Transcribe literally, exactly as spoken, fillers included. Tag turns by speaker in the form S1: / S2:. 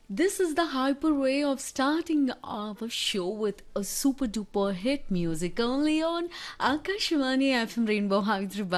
S1: This is the hyper way of starting our show with a super duper hit music only on Akashwani F M Rainbow Hyderabad.